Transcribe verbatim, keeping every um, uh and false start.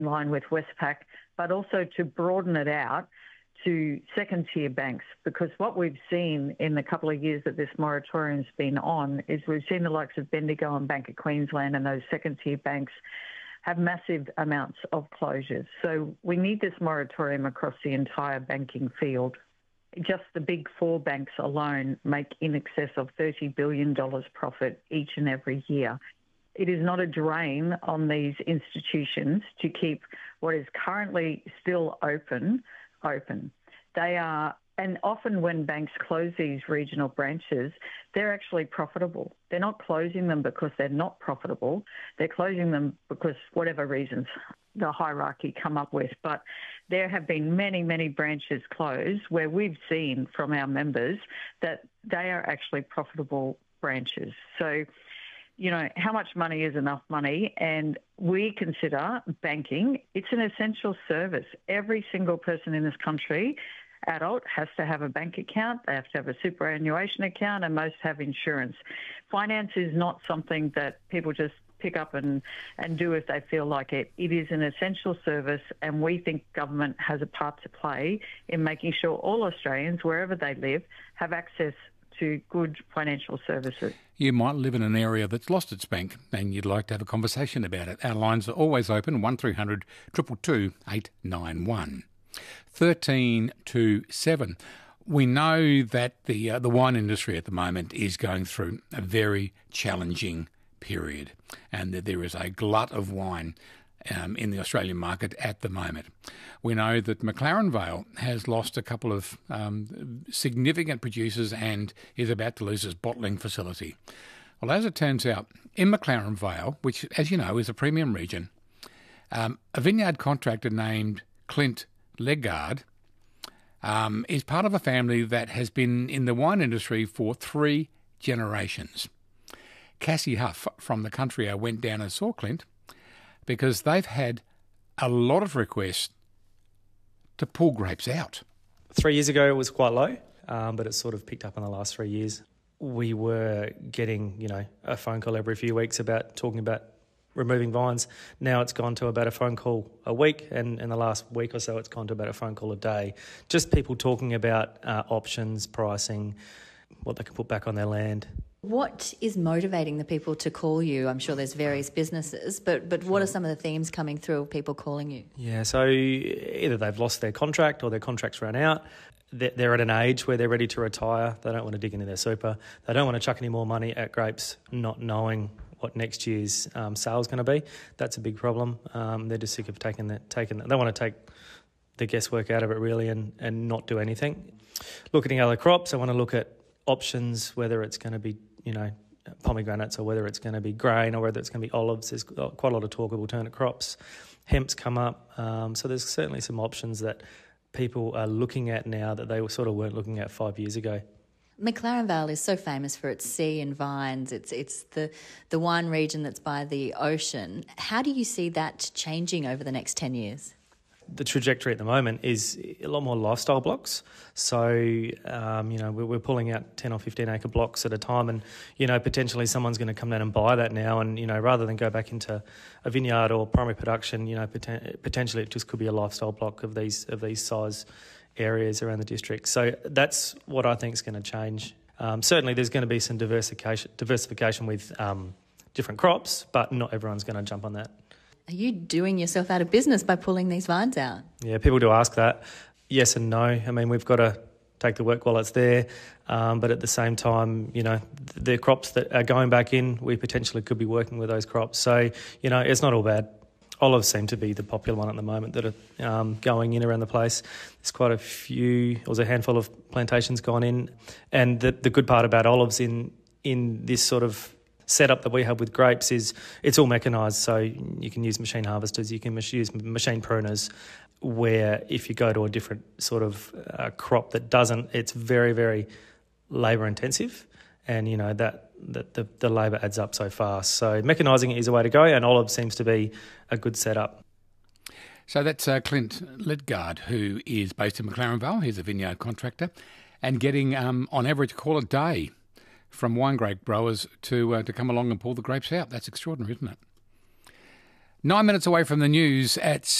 in line with Westpac, but also to broaden it out to second-tier banks, because what we've seen in the couple of years that this moratorium's been on is we've seen the likes of Bendigo and Bank of Queensland and those second-tier banks have massive amounts of closures. So we need this moratorium across the entire banking field. Just the big four banks alone make in excess of thirty billion dollars profit each and every year. It is not a drain on these institutions to keep what is currently still open, open. They are, and often when banks close these regional branches, they're actually profitable. They're not closing them because they're not profitable. They're closing them because whatever reasons the hierarchy come up with. But there have been many, many branches closed where we've seen from our members that they are actually profitable branches. So, you know, how much money is enough money? And we consider banking, it's an essential service. Every single person in this country, adult, has to have a bank account, they have to have a superannuation account, and most have insurance. Finance is not something that people just pick up and, and do if they feel like it. It is an essential service, and we think government has a part to play in making sure all Australians, wherever they live, have access to good financial services. You might live in an area that's lost its bank and you'd like to have a conversation about it. Our lines are always open, one three hundred two two two eight nine one. thirteen to seven. We know that the uh, the wine industry at the moment is going through a very challenging period and that there is a glut of wine um, in the Australian market at the moment. We know that McLaren Vale has lost a couple of um, significant producers and is about to lose its bottling facility. Well, as it turns out, in McLaren Vale, which, as you know, is a premium region, um, a vineyard contractor named Clint Ledgard um, is part of a family that has been in the wine industry for three generations. Cassie Huff from the country I went down and saw Clint because they've had a lot of requests to pull grapes out. Three years ago it was quite low, um, but it's sort of picked up in the last three years. We were getting, you know, a phone call every few weeks about talking about removing vines. Now it's gone to about a phone call a week, and in the last week or so it's gone to about a phone call a day. Just people talking about uh, options, pricing, what they can put back on their land. What is motivating the people to call you? I'm sure there's various businesses, but but what are some of the themes coming through of people calling you? Yeah, so either they've lost their contract or their contract's run out. They're at an age where they're ready to retire. They don't want to dig into their super. They don't want to chuck any more money at grapes, not knowing what next year's um, sale is going to be. That's a big problem. Um, they're just sick of taking that. Taking that. They want to take the guesswork out of it really and, and not do anything. Looking at other crops, they want to look at options, whether it's going to be, you know, pomegranates or whether it's going to be grain or whether it's going to be olives. There's quite a lot of talk of alternate crops. Hemp's come up. Um, so there's certainly some options that people are looking at now that they sort of weren't looking at five years ago. McLaren Vale is so famous for its sea and vines. It's it's the, the wine region that's by the ocean. How do you see that changing over the next ten years? The trajectory at the moment is a lot more lifestyle blocks. So, um, you know, we're, we're pulling out ten or fifteen acre blocks at a time and, you know, potentially someone's going to come down and buy that now and, you know, rather than go back into a vineyard or primary production, you know, poten- potentially it just could be a lifestyle block of these of these size areas around the district. So that's what I think is going to change. Um, certainly there's going to be some diversification, diversification with um, different crops, but not everyone's going to jump on that. Are you doing yourself out of business by pulling these vines out? Yeah, people do ask that. Yes and no. I mean, we've got to take the work while it's there, um, but at the same time, you know, the crops that are going back in, we potentially could be working with those crops. So, you know, it's not all bad. Olives seem to be the popular one at the moment that are um, going in around the place. There's quite a few, there was a handful of plantations gone in, and the, the good part about olives in in this sort of setup that we have with grapes is it's all mechanised, so you can use machine harvesters, you can use machine pruners, where if you go to a different sort of uh, crop that doesn't, it's very, very labour intensive, and you know that, that the, the labour adds up so fast. So mechanising is a way to go, and olive seems to be a good setup. So that's uh, Clint Ledgard, who is based in McLaren Vale. He's a vineyard contractor and getting, um, on average, a call a day from wine grape growers to uh, to come along and pull the grapes out. That's extraordinary, isn't it? Nine minutes away from the news at